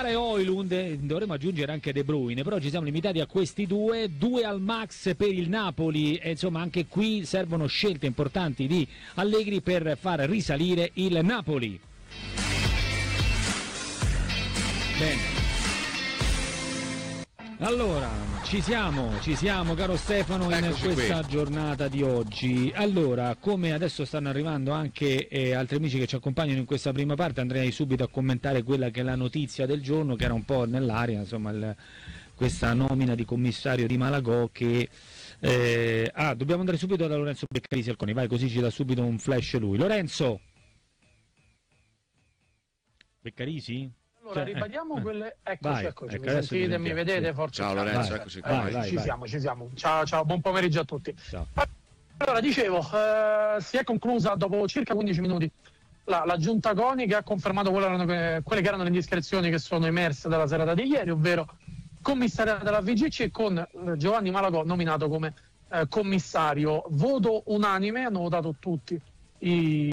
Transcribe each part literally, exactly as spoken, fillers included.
Chiara e Højlund, dovremmo aggiungere anche De Bruyne, però ci siamo limitati a questi due, due al max per il Napoli, e insomma anche qui servono scelte importanti di Allegri per far risalire il Napoli. Bene. Allora, ci siamo, ci siamo caro Stefano in Eccoci questa qui. giornata di oggi. Allora, come adesso stanno arrivando anche eh, altri amici che ci accompagnano in questa prima parte, andrei subito a commentare quella che è la notizia del giorno, che era un po' nell'aria, insomma, il, questa nomina di commissario di Malagò che... Eh, ah, dobbiamo andare subito da Lorenzo Beccarisi Alconi, vai, così ci dà subito un flash lui. Lorenzo! Beccarisi? Allora, Cioè, ribadiamo eh, quelle. Eccoci, vai, eccoci. ecco, Mi adesso sentite, ti mi sentiamo, vedete? sì. Forza. Ciao Lorenzo, vai, eccoci vai, qua. vai, vai, ci vai. siamo, ci siamo. Ciao, ciao, buon pomeriggio a tutti. Ciao. Allora, dicevo, eh, si è conclusa dopo circa quindici minuti la, la giunta CONI, che ha confermato quelle, erano, quelle che erano le indiscrezioni che sono emerse dalla serata di ieri, ovvero commissariato della V G C con eh, Giovanni Malagò nominato come eh, commissario. Voto unanime, hanno votato tutti i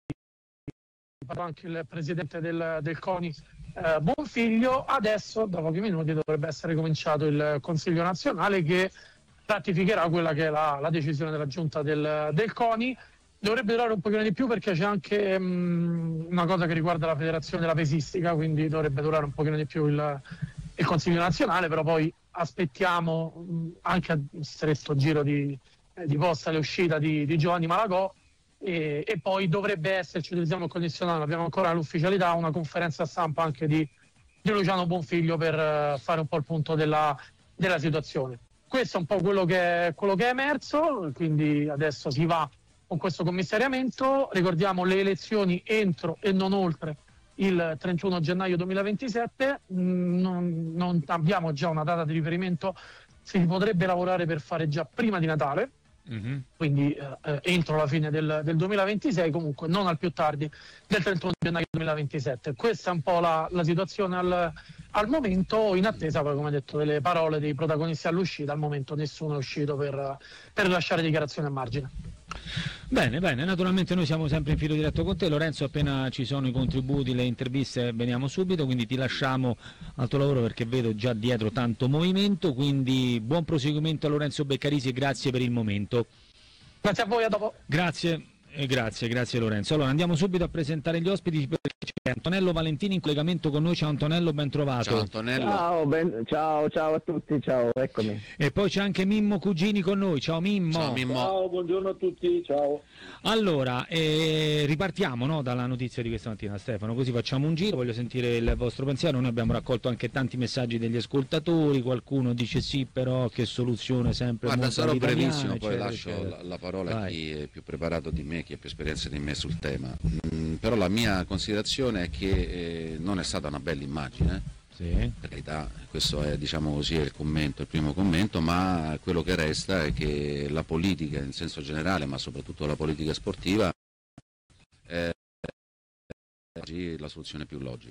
anche il presidente del, del CONI eh, Bonfiglio. Adesso da pochi minuti dovrebbe essere cominciato il Consiglio nazionale che ratificherà quella che è la, la decisione della giunta del, del CONI. Dovrebbe durare un pochino di più perché c'è anche mh, una cosa che riguarda la federazione della pesistica, quindi dovrebbe durare un pochino di più il, il Consiglio nazionale, però poi aspettiamo mh, anche a stretto giro di, eh, di posta l'uscita di, di Giovanni Malagò. E, e poi dovrebbe esserci, utilizziamo il condizionale, abbiamo ancora l'ufficialità, una conferenza stampa anche di, di Luciano Bonfiglio per uh, fare un po' il punto della, della situazione. Questo è un po' quello che, quello che è emerso, quindi adesso si va con questo commissariamento. Ricordiamo le elezioni entro e non oltre il trentuno gennaio duemilaventisette, mm, non, non abbiamo già una data di riferimento, si potrebbe lavorare per fare già prima di Natale. Mm-hmm. Quindi eh, entro la fine del, del duemilaventisei, comunque non al più tardi del trentuno gennaio duemilaventisette. Questa è un po' la, la situazione al, al momento, in attesa poi, come detto, delle parole dei protagonisti all'uscita. Al momento nessuno è uscito per, per lasciare dichiarazioni a margine. Bene, bene, naturalmente noi siamo sempre in filo diretto con te Lorenzo, appena ci sono i contributi, le interviste veniamo subito, quindi ti lasciamo al tuo lavoro perché vedo già dietro tanto movimento, quindi buon proseguimento a Lorenzo Beccarisi e grazie per il momento. Grazie a voi, a dopo. Grazie. Eh, grazie, grazie Lorenzo. Allora andiamo subito a presentare gli ospiti perché c'è Antonello Valentini in collegamento con noi. Ciao Antonello, ben trovato. Ciao Antonello. Ciao, ben, ciao, ciao a tutti, ciao, eccomi. E poi c'è anche Mimmo Cugini con noi. Ciao Mimmo. Ciao Mimmo. Ciao, buongiorno a tutti, ciao. Allora, eh, ripartiamo no, dalla notizia di questa mattina Stefano, così facciamo un giro, voglio sentire il vostro pensiero. Noi abbiamo raccolto anche tanti messaggi degli ascoltatori, qualcuno dice sì però che soluzione sempre. Guarda, sarò brevissimo, poi eccetera, lascio eccetera. la, la parola Vai. a chi è più preparato di me, chi ha più esperienza di me sul tema. Mm, però la mia considerazione è che eh, non è stata una bella immagine, Sì. per carità, questo è, diciamo così, il commento, il primo commento, ma quello che resta è che la politica in senso generale, ma soprattutto la politica sportiva, è oggi la soluzione più logica.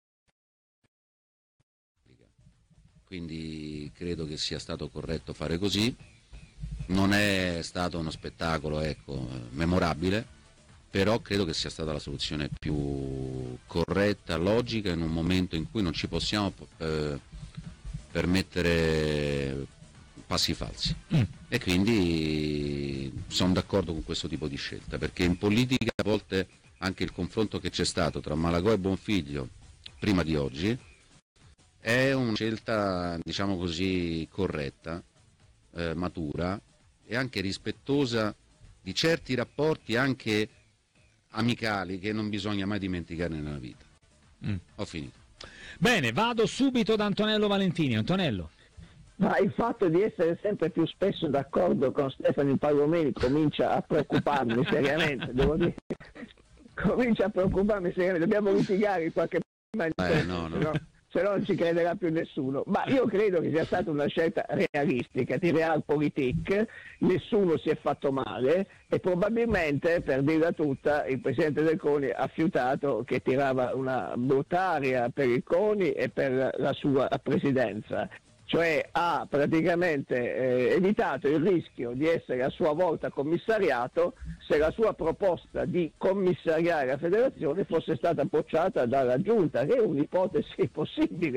Quindi credo che sia stato corretto fare così. Non è stato uno spettacolo, ecco, memorabile, però credo che sia stata la soluzione più corretta, logica, in un momento in cui non ci possiamo eh, permettere passi falsi. Mm. E quindi sono d'accordo con questo tipo di scelta, perché in politica a volte anche il confronto che c'è stato tra Malagò e Bonfiglio prima di oggi è una scelta, diciamo così, corretta, eh, matura e anche rispettosa di certi rapporti anche amicali che non bisogna mai dimenticare nella vita. Mm. Ho finito. Bene, vado subito da Antonello Valentini. Antonello. Ma il fatto di essere sempre più spesso d'accordo con Stefano Palomeni comincia a preoccuparmi seriamente, devo dire. Comincia a preoccuparmi seriamente, dobbiamo litigare in qualche momento, eh, no, no. no? Se no non ci crederà più nessuno. Ma io credo che sia stata una scelta realistica di realpolitik, nessuno si è fatto male e probabilmente, per dirla tutta, il Presidente del CONI ha fiutato che tirava una brutta aria per il CONI e per la sua presidenza. cioè ha praticamente eh, evitato il rischio di essere a sua volta commissariato se la sua proposta di commissariare la federazione fosse stata bocciata dalla giunta, che è un'ipotesi possibile.